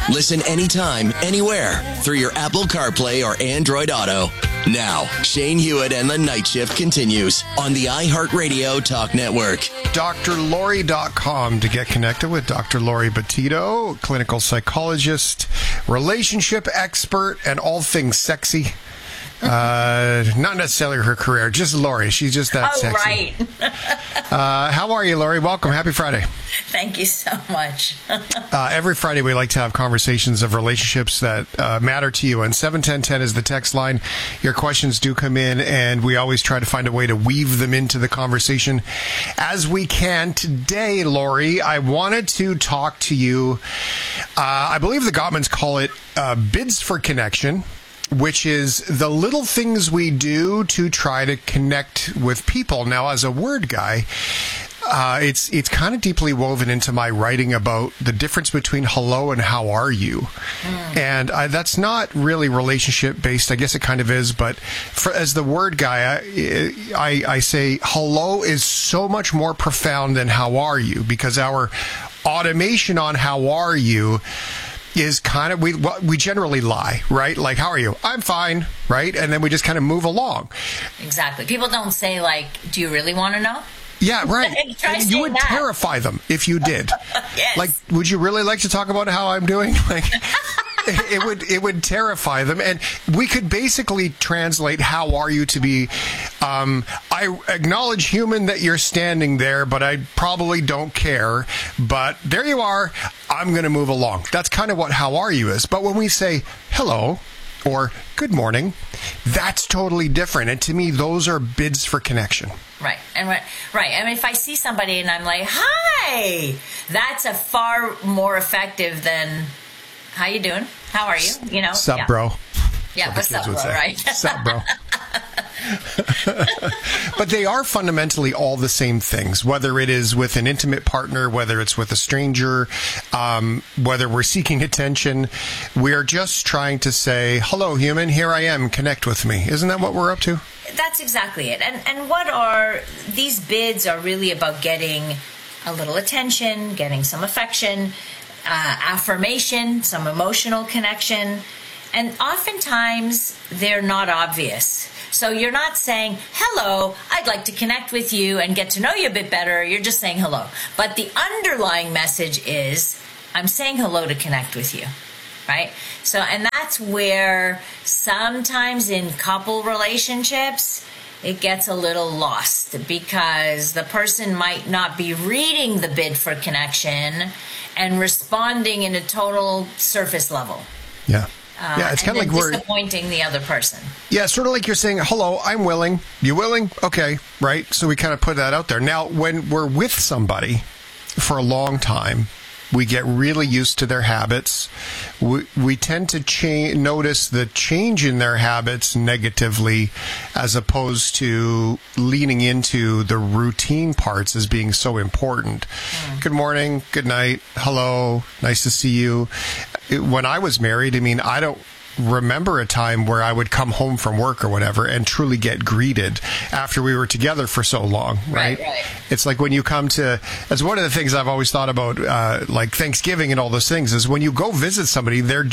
Listen anytime, anywhere through your Apple CarPlay or Android Auto. Now, Shane Hewitt and the Night Shift continues on the iHeartRadio Talk Network. DrLori.com to get connected with Dr. Lori Betito, clinical psychologist, relationship expert, and all things sexy. Not necessarily her career, just Lori. She's just that sexy. Right. How are you, Lori? Welcome. Happy Friday. Thank you so much. Every Friday, we like to have conversations of relationships that matter to you. And 71010 is the text line. Your questions do come in, and we always try to find a way to weave them into the conversation as we can. Today, Lori, I wanted to talk to you. I believe the Gottmans call it bids for connection, which is the little things we do to try to connect with people. Now, as a word guy, it's kind of deeply woven into my writing about the difference between hello and how are you. And that's not really relationship based. I guess it kind of is, but as the word guy, I say hello is so much more profound than how are you, because our automation on how are you is kind of, we generally lie, right? Like, how are you? I'm fine, right? And then we just kind of move along. Exactly. People don't say, like, do you really want to know? Yeah, right. And you would terrify them if you did. Yes. Like, would you really like to talk about how I'm doing? Like, it would terrify them. And we could basically translate how are you to be, I acknowledge, human, that you're standing there, but I probably don't care. But there you are. I'm going to move along. That's kind of what how are you is. But when we say hello or good morning, that's totally different. And to me, those are bids for connection. Right. And right. I mean, if I see somebody and I'm like, hi, that's a far more effective than how you doing? How are you? You know? Sup, bro? Yeah, what's up, bro, right? Sup, bro. But they are fundamentally all the same things, whether it is with an intimate partner, whether it's with a stranger, whether we're seeking attention. We are just trying to say, hello, human, here I am, connect with me. Isn't that what we're up to? That's exactly it. And what are these bids are really about getting a little attention, getting some affection, affirmation, some emotional connection. And oftentimes, they're not obvious. So you're not saying, hello, I'd like to connect with you and get to know you a bit better. You're just saying hello. But the underlying message is, I'm saying hello to connect with you, right? So, and that's where sometimes in couple relationships, it gets a little lost because the person might not be reading the bid for connection and responding in a total surface level. Yeah. Yeah, it's kind of like we're disappointing the other person. Yeah, sort of like you're saying, hello, I'm willing. You willing? Okay, right? So we kind of put that out there. Now, when we're with somebody for a long time, we get really used to their habits. We tend to notice the change in their habits negatively, as opposed to leaning into the routine parts as being so important. Good morning, good night, hello, nice to see you. When I was married, I mean, I don't remember a time where I would come home from work or whatever and truly get greeted after we were together for so long, right? It's like when you come to, that's one of the things I've always thought about, like Thanksgiving and all those things, is when you go visit somebody, they're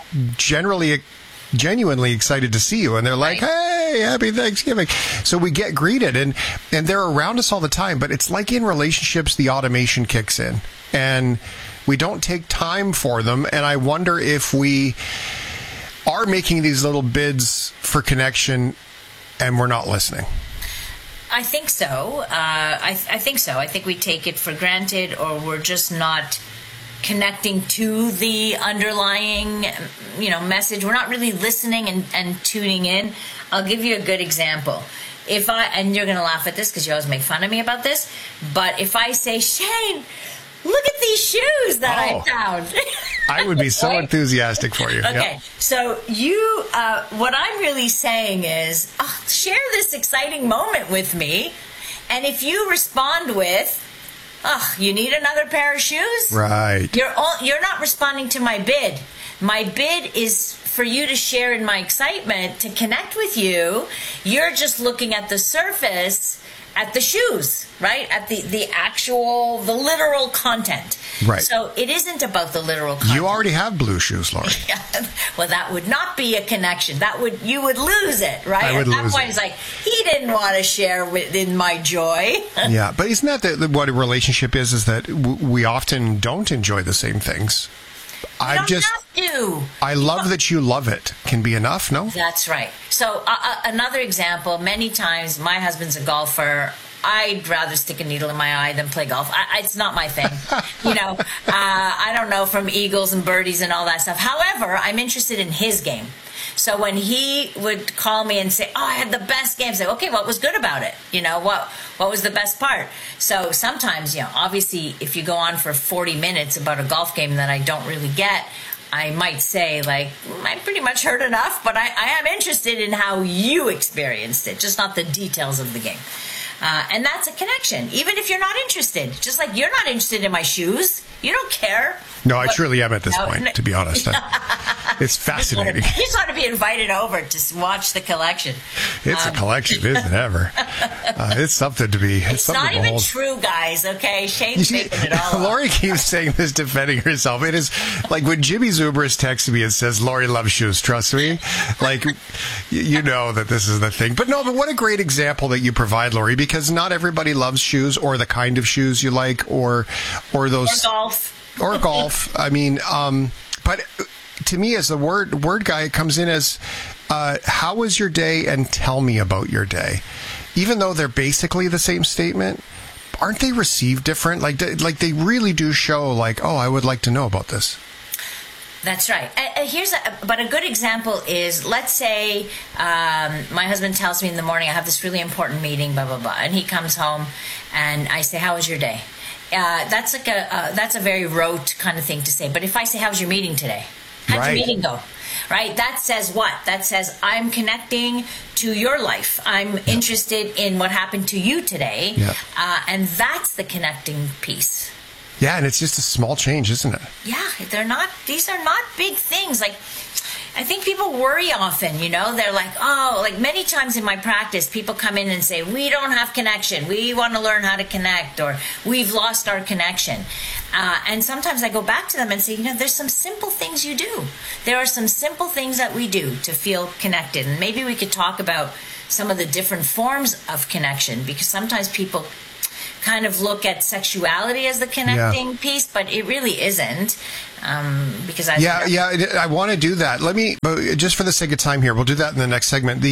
genuinely excited to see you, and they're like, hey, happy Thanksgiving. So we get greeted, and they're around us all the time. But it's like in relationships, the automation kicks in, and we don't take time for them. And I wonder if we are making these little bids for connection and we're not listening. I think so. I think so. I think we take it for granted, or we're just not connecting to the underlying, message. We're not really listening and tuning in. I'll give you a good example. And you're going to laugh at this because you always make fun of me about this, but if I say, Shane, look at these shoes that I found. I would be so enthusiastic for you. Okay, Yep. So what I'm really saying is, share this exciting moment with me, and if you respond with, you need another pair of shoes? Right. You're not responding to my bid. My bid is for you to share in my excitement, to connect with you. You're just looking at the surface at the shoes, right? At the literal content. Right. So it isn't about the literal content. You already have blue shoes, Lori. Well, that would not be a connection. You would lose it, right? I would lose it. At that point, it's like, he didn't want to share in my joy. Yeah, but isn't that what a relationship is that we often don't enjoy the same things? You don't have to. I love that you love it. Can be enough, no? That's right. So another example, many times my husband's a golfer. I'd rather stick a needle in my eye than play golf. It's not my thing. I don't know from eagles and birdies and all that stuff. However, I'm interested in his game. So when he would call me and say, "Oh, I had the best game," I say, "Okay, what was good about it? What was the best part?" So sometimes, obviously, if you go on for 40 minutes about a golf game that I don't really get, I might say, I pretty much heard enough, but I am interested in how you experienced it, just not the details of the game. And that's a connection, even if you're not interested. Just like you're not interested in my shoes. You don't care. No, I truly am at this point, to be honest. It's fascinating. You just want to be invited over to watch the collection. It's a collection, isn't it, ever? It's something to be. It's not even true, guys, okay? Shane's making it all up. Lori keeps saying this, defending herself. It is like when Jimmy Zubris texts me and says, "Lori loves shoes, trust me." You know that this is the thing. But what a great example that you provide, Lori, because not everybody loves shoes or the kind of shoes you like or those... Or golf. I mean, but to me, as the word guy, it comes in as, how was your day and tell me about your day. Even though they're basically the same statement, aren't they received different? Like they really do show oh, I would like to know about this. That's right. But a good example is, let's say my husband tells me in the morning, I have this really important meeting, blah, blah, blah. And he comes home and I say, "How was your day?" That's that's a very rote kind of thing to say. But if I say, "How was your meeting today?" How'd your meeting go? Right? That says what? That says I'm connecting to your life. I'm interested in what happened to you today. Yeah. And that's the connecting piece. Yeah, and it's just a small change, isn't it? Yeah, these are not big things. I think people worry often, they're like, many times in my practice, people come in and say, "We don't have connection. We want to learn how to connect," or "We've lost our connection." And sometimes I go back to them and say, there's some simple things you do. There are some simple things that we do to feel connected. And maybe we could talk about some of the different forms of connection, because sometimes people kind of look at sexuality as the connecting piece, but it really isn't. Because I want to do that. Let me, just for the sake of time here, we'll do that in the next segment.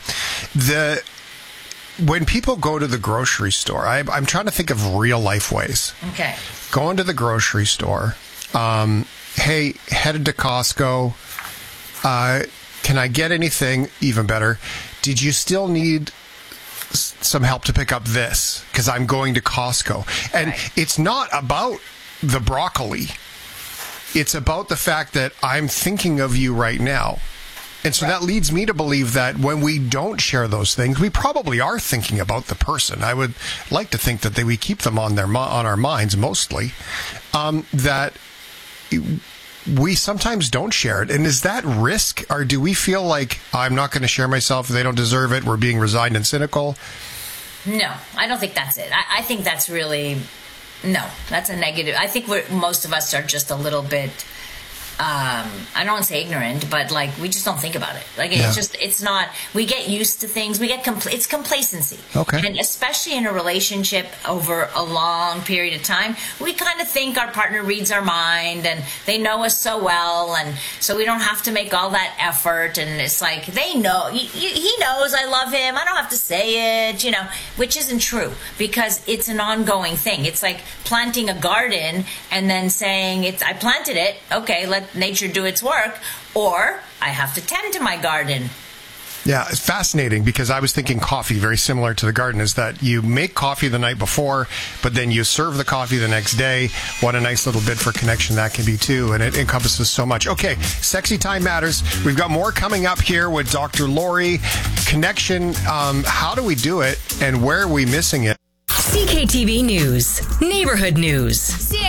When people go to the grocery store, I'm trying to think of real life ways. Okay. Going to the grocery store. Hey, headed to Costco. Can I get anything? Even better. Did you still need some help to pick up this? Because I'm going to Costco. And It's not about the broccoli. It's about the fact that I'm thinking of you right now. And so that leads me to believe that when we don't share those things, we probably are thinking about the person. I would like to think that we keep them on our minds mostly. That we sometimes don't share it. And is that risk? Or do we feel like, I'm not going to share myself, they don't deserve it, we're being resigned and cynical? No, I don't think that's it. I think that's really... No, that's a negative. I think most of us are just a little bit, I don't want to say ignorant, but we just don't think about it. It's not, we get used to things. It's complacency. Okay. And especially in a relationship over a long period of time, we kind of think our partner reads our mind and they know us so well. And so we don't have to make all that effort. And it's like, they know, he knows I love him. I don't have to say it, which isn't true, because it's an ongoing thing. It's like planting a garden and then saying, I planted it. Okay, let nature do its work, or I have to tend to my garden. Yeah, it's fascinating, because I was thinking coffee, very similar to the garden, is that you make coffee the night before, but then you serve the coffee the next day. What a nice little bit for connection that can be too, and it encompasses so much. Okay, Sexy Time Matters. We've got more coming up here with Dr. Lori. Connection, how do we do it, and where are we missing it? CKTV News, Neighborhood News. CAA Niagara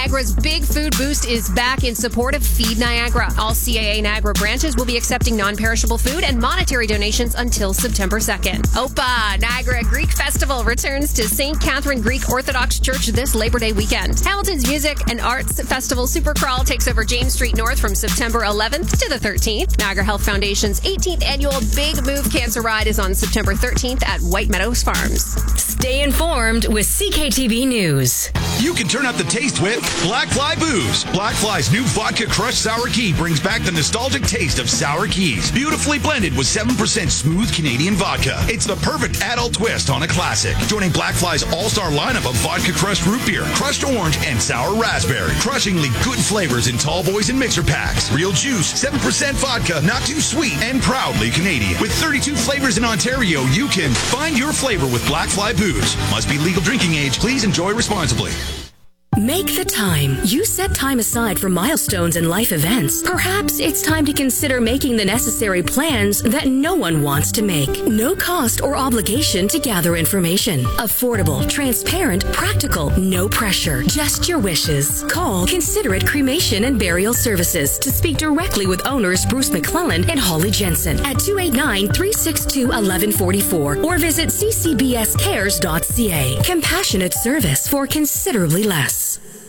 Niagara's Big Food Boost is back in support of Feed Niagara. All CAA Niagara branches will be accepting non-perishable food and monetary donations until September 2nd. OPA, Niagara Greek Festival, returns to St. Catherine Greek Orthodox Church this Labor Day weekend. Hamilton's Music and Arts Festival Supercrawl takes over James Street North from September 11th to the 13th. Niagara Health Foundation's 18th annual Big Move Cancer Ride is on September 13th at White Meadows Farms. Stay informed with CKTV News. You can turn up the taste with Black Fly Booze. Black Fly's new Vodka Crushed Sour Key brings back the nostalgic taste of sour keys. Beautifully blended with 7% smooth Canadian vodka. It's the perfect adult twist on a classic. Joining Black Fly's all-star lineup of vodka crushed root beer, crushed orange, and sour raspberry. Crushingly good flavors in tall boys and mixer packs. Real juice, 7% vodka, not too sweet, and proudly Canadian. With 32 flavors in Ontario, you can find your flavor with Black Fly Booze. Must be legal drinking age. Please enjoy responsibly. Make the time. You set time aside for milestones and life events. Perhaps it's time to consider making the necessary plans that no one wants to make. No cost or obligation to gather information. Affordable, transparent, practical, no pressure. Just your wishes. Call Considerate Cremation and Burial Services to speak directly with owners Bruce McClellan and Holly Jensen at 289-362-1144 or visit ccbscares.ca. Compassionate service for considerably less.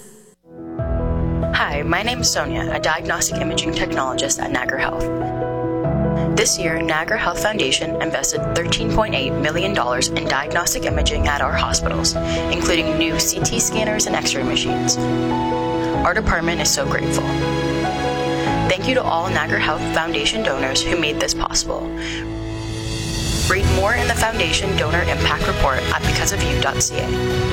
Hi, my name is Sonia, a diagnostic imaging technologist at Niagara Health. This year, Niagara Health Foundation invested $13.8 million in diagnostic imaging at our hospitals, including new CT scanners and X-ray machines. Our department is so grateful. Thank you to all Niagara Health Foundation donors who made this possible. Read more in the Foundation Donor Impact Report at becauseofyou.ca.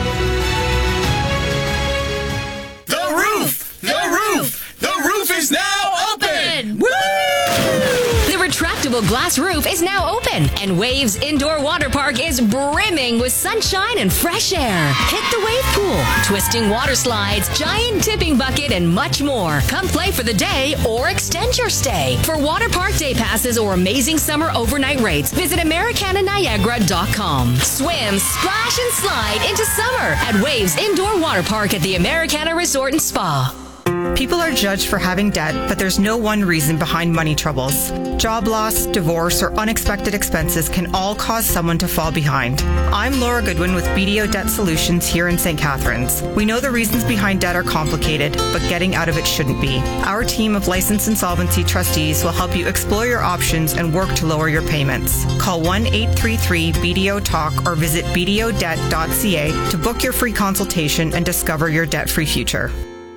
The roof is now open! Woo! The retractable glass roof is now open, and Waves Indoor Water Park is brimming with sunshine and fresh air. Hit the wave pool, twisting water slides, giant tipping bucket, and much more. Come play for the day or extend your stay. For water park day passes or amazing summer overnight rates, visit AmericanaNiagara.com. Swim, splash, and slide into summer at Waves Indoor Water Park at the Americana Resort and Spa. People are judged for having debt, but there's no one reason behind money troubles. Job loss, divorce, or unexpected expenses can all cause someone to fall behind. I'm Laura Goodwin with BDO Debt Solutions here in St. Catharines. We know the reasons behind debt are complicated, but getting out of it shouldn't be. Our team of licensed insolvency trustees will help you explore your options and work to lower your payments. Call 1-833-BDO-TALK or visit bdodebt.ca to book your free consultation and discover your debt-free future.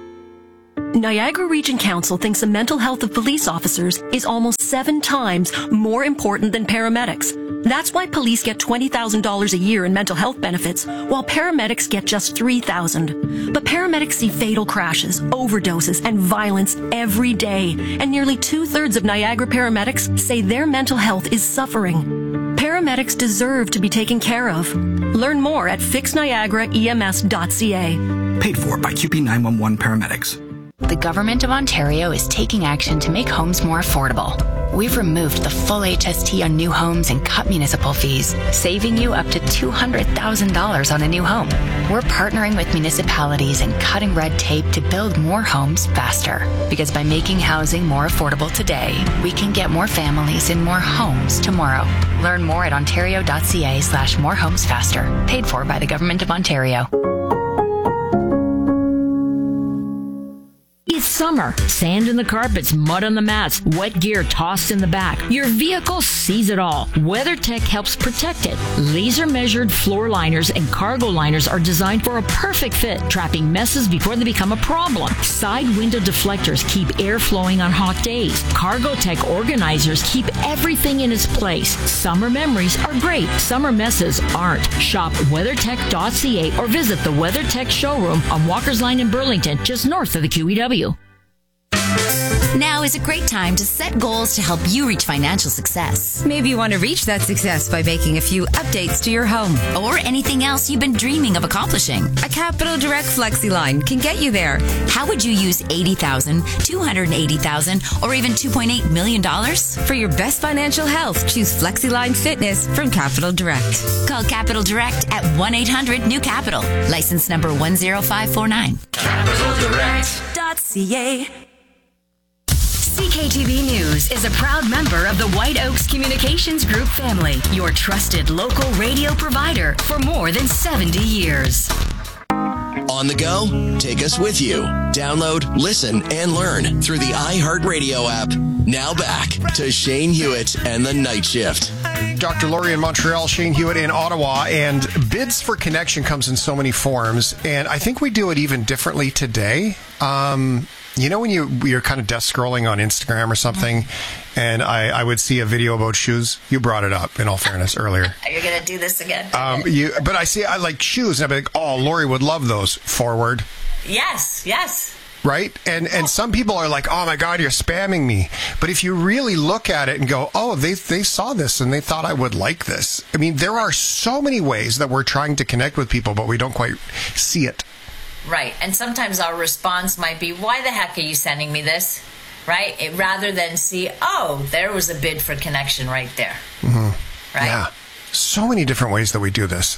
Niagara Region Council thinks the mental health of police officers is almost 7 times more important than paramedics. That's why police get $20,000 a year in mental health benefits, while paramedics get just $3,000. But paramedics see fatal crashes, overdoses, and violence every day, and nearly 2/3 of Niagara paramedics say their mental health is suffering. Paramedics deserve to be taken care of. Learn more at fixniagaraems.ca. Paid for by QP 911 Paramedics. The Government of Ontario is taking action to make homes more affordable. We've removed the full HST on new homes and cut municipal fees, saving you up to $200,000 on a new home. We're partnering with municipalities and cutting red tape to build more homes faster. Because by making housing more affordable today, we can get more families in more homes tomorrow. Learn more at ontario.ca/morehomesfaster. Paid for by the Government of Ontario. It's summer. Sand in the carpets, mud on the mats, wet gear tossed in the back. Your vehicle sees it all. WeatherTech helps protect it. Laser-measured floor liners and cargo liners are designed for a perfect fit, trapping messes before they become a problem. Side window deflectors keep air flowing on hot days. Cargotech organizers keep everything in its place. Summer memories are great. Summer messes aren't. Shop WeatherTech.ca or visit the WeatherTech showroom on Walker's Line in Burlington, just north of the QEW. Now is a great time to set goals to help you reach financial success. Maybe you want to reach that success by making a few updates to your home. Or anything else you've been dreaming of accomplishing. A Capital Direct FlexiLine can get you there. How would you use $80,000, $280,000, or even $2.8 million? For your best financial health, choose FlexiLine Fitness from Capital Direct. Call Capital Direct at 1-800-NEW-CAPITAL. License number 10549. CapitalDirect.ca. CKTV News is a proud member of the White Oaks Communications Group family, your trusted local radio provider for more than 70 years. On the go? Take us with you. Download, listen, and learn through the iHeartRadio app. Now back to Shane Hewitt and the Night Shift. Dr. Laurie in Montreal, Shane Hewitt in Ottawa, and Bids for Connection comes in so many forms, and I think we do it even differently today. You know when you're kind of desk scrolling on Instagram or something, and I would see a video about shoes? You brought it up, in all fairness, earlier. You're going to do this again. But I like shoes, and I'm like, oh, Laurie would love those. Forward. Yes. Right? And some people are like, oh my God, you're spamming me. But if you really look at it and go, oh, they saw this and they thought I would like this. I mean, there are so many ways that we're trying to connect with people, but we don't quite see it. Right. And sometimes our response might be, why the heck are you sending me this? Right? Rather than see, oh, there was a bid for connection right there. Mm-hmm. Right? Yeah. So many different ways that we do this.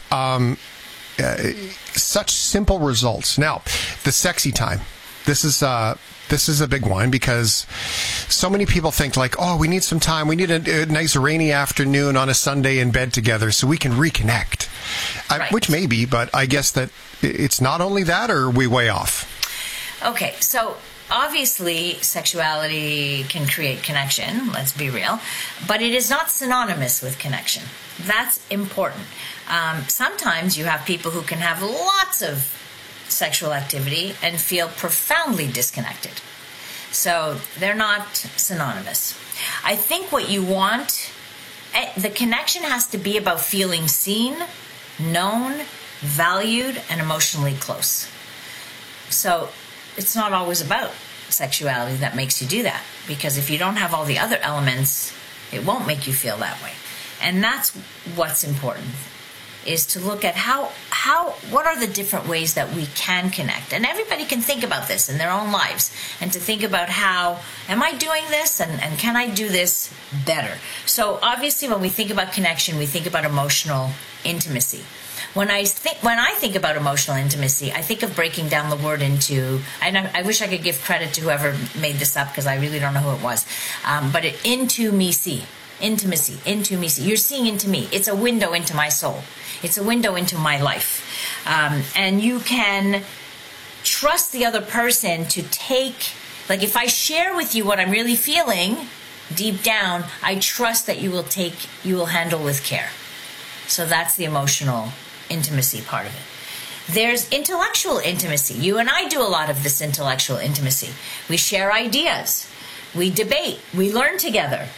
Such simple results. Now, the sexy time. This is a big one because so many people think like, oh, we need some time. We need a nice rainy afternoon on a Sunday in bed together so we can reconnect. Right. Which may be, but I guess that it's not only that, or are we way off? Okay, so obviously sexuality can create connection, let's be real, but it is not synonymous with connection. That's important. Sometimes you have people who can have lots of sexual activity and feel profoundly disconnected. So they're not synonymous. I think what you want, the connection has to be about feeling seen, known, valued, and emotionally close. So it's not always about sexuality that makes you do that, because if you don't have all the other elements, it won't make you feel that way. And that's what's important, is to look at what are the different ways that we can connect. And everybody can think about this in their own lives, and to think about how, am I doing this, and can I do this better? So obviously when we think about connection, we think about emotional intimacy. When I think about emotional intimacy, I think of breaking down the word into, and I wish I could give credit to whoever made this up because I really don't know who it was, but intimacy. You're seeing into me. It's a window into my soul. It's a window into my life. And you can trust the other person to take, like if I share with you what I'm really feeling deep down, I trust that you will handle with care. So that's the emotional intimacy part of it. There's intellectual intimacy. You and I do a lot of this intellectual intimacy. We share ideas. We debate. We learn together.